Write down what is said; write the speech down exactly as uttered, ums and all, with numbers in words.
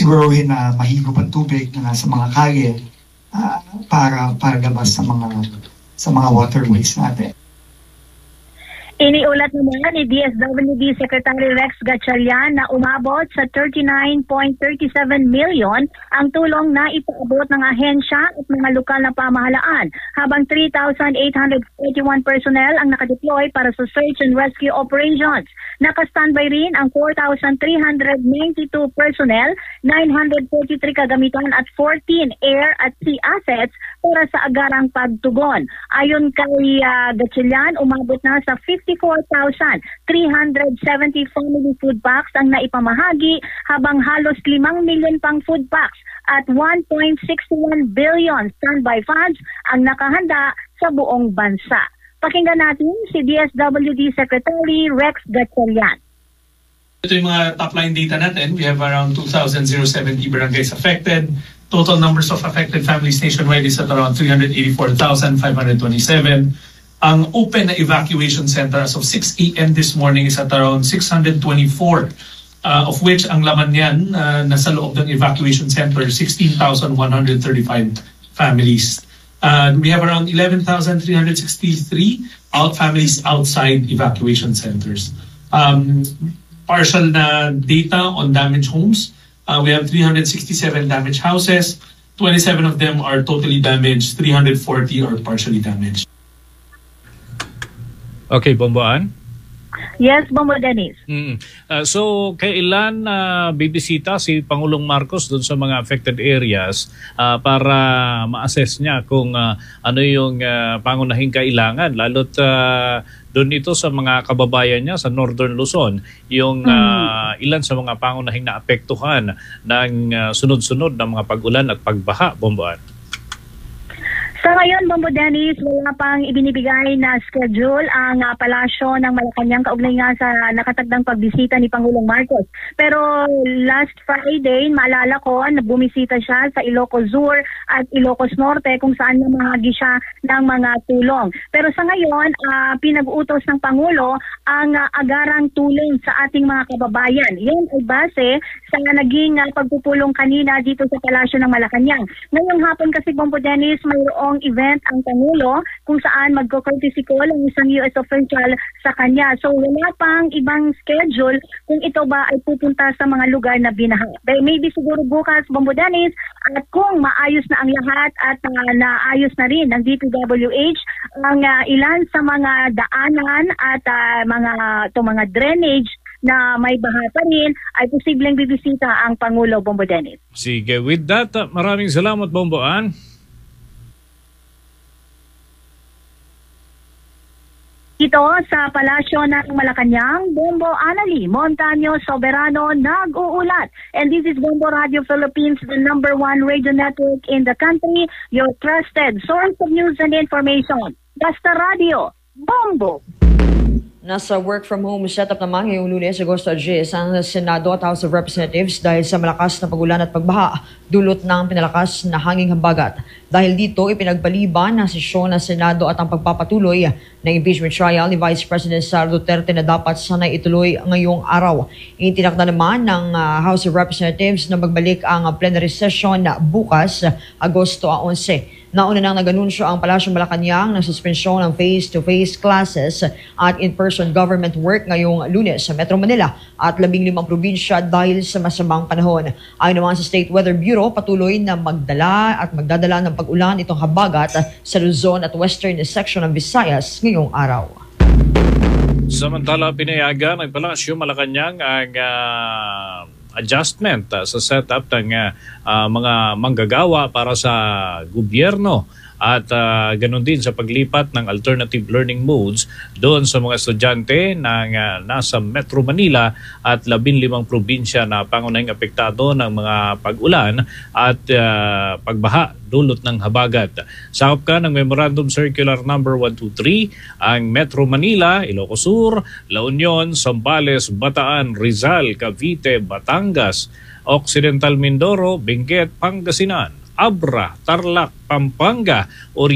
siguruhin na mahigop ang tubig na nasa mga kalye uh, para para labas sa mga sa mga waterways natin. Iniulat naman ni D S W D Secretary Rex Gatchalian na umabot sa thirty-nine point three seven million ang tulong na ipaabot ng ahensya at mga lokal na pamahalaan, habang three thousand eight hundred forty-one personnel ang nakadeploy para sa search and rescue operations. Naka-standby rin ang four thousand three hundred ninety-two personnel, nine hundred forty-three kagamitan at fourteen air at sea assets para sa agarang pagtugon. Ayon kay uh, Gatchalian, umabot na sa fifty-four thousand three hundred seventy family food packs ang naipamahagi, habang halos limang milyon pang food packs at one point six one billion standby funds ang nakahanda sa buong bansa. Pakinggan natin si D S W D Secretary Rex Gatchalian. Ito yung mga top line data natin. We have around two thousand seventy barangays affected. Total numbers of affected families nationwide is at around three hundred eighty-four thousand five hundred twenty-seven. Ang open na evacuation center as of six A M this morning is at around six hundred twenty-four, uh, of which ang laman niyan uh, nasa loob ng evacuation center, sixteen thousand one hundred thirty-five families. Uh, we have around eleven thousand three hundred sixty-three out families outside evacuation centers. Um, partial na data on damaged homes. Uh, we have three hundred sixty-seven damaged houses. twenty-seven of them are totally damaged. three hundred forty are partially damaged. Okay, Bomboan? Yes, Bombo Dennis. Mm. Uh, so, kailan uh, bibisita si Pangulong Marcos doon sa mga affected areas uh, para ma-assess niya kung uh, ano yung uh, pangunahing kailangan, lalo't uh, doon ito sa mga kababayan niya sa Northern Luzon, yung uh, ilan sa mga pangunahing naapektuhan ng uh, sunod-sunod na mga pag-ulan at pagbaha, Bomboan? Sa ngayon, Bombo Dennis, wala pang ibinibigay na schedule ang uh, palasyo ng Malacanang kaugnay nga sa nakatagdang pagbisita ni Pangulong Marcos. Pero last Friday, maalala ko na bumisita siya sa Ilocos Sur at Ilocos Norte kung saan namahagi siya ng mga tulong. Pero sa ngayon, uh, pinag-utos ng Pangulo ang uh, agarang tulong sa ating mga kababayan. Yan ay base sa naging uh, pagpupulong kanina dito sa palasyo ng Malacanang. Ngayong hapon kasi, Bombo Dennis, mayroong event ang Pangulo kung saan magko-courtesy call ang isang U S official sa kanya. So wala pang ibang schedule kung ito ba ay pupunta sa mga lugar na binaha. But maybe siguro bukas, Bombo Dennis, at kung maayos na ang lahat at uh, naayos na rin ng D P W H ang uh, ilan sa mga daanan at uh, mga to mga drainage na may baha pa rin, ay posibleng bibisita ang Pangulo, Bombo Dennis. Sige, with that, uh, maraming salamat, Bomboan. Ito sa Palasyo ng Malacanang, Bombo Anali Montaño Soberano nag-uulat. And this is Bombo Radio Philippines, the number one radio network in the country, your trusted source of news and information. Basta Radio, Bombo! Nasa work-from-home setup naman ngayong Lunes, Agosto ten ang Senado at House of Representatives dahil sa malakas na pag-ulan at pagbaha dulot ng pinalakas na hanging habagat. Dahil dito, ipinagpaliban ng sesyon ng Senado at ang pagpapatuloy ng impeachment trial ni Vice President Sara Duterte na dapat sanay ituloy ngayong araw. Itinakda naman ng uh, House of Representatives na magbalik ang plenary session bukas, Agosto eleven. Nauna nang nag-anunsyo ang Palasyong Malacanang ng suspensyon ng face-to-face classes at in-person government work ngayong Lunes sa Metro Manila at labing limang probinsya dahil sa masamang panahon. Ayon naman sa State Weather Bureau, patuloy na magdala at magdadala ng pag-ulan itong habagat sa Luzon at western section ng Visayas ngayong araw. Samantala, pinayagan ng Palasyong Malacanang ang uh, adjustment uh, sa setup ng uh, uh, mga manggagawa para sa gobyerno at uh, ganun din sa paglipat ng alternative learning modes doon sa mga estudyante ng uh, nasa Metro Manila at labing limang probinsya na pangunahing apektado ng mga pag-ulan at uh, pagbaha dulot ng habagat. Sakop ka ng Memorandum Circular number one two three ang Metro Manila, Ilocos Sur, La Union, Zambales, Bataan, Rizal, Cavite, Batangas, Occidental Mindoro, Benguet, Pangasinan, Abra, Tarlac, Pampanga, Oriental,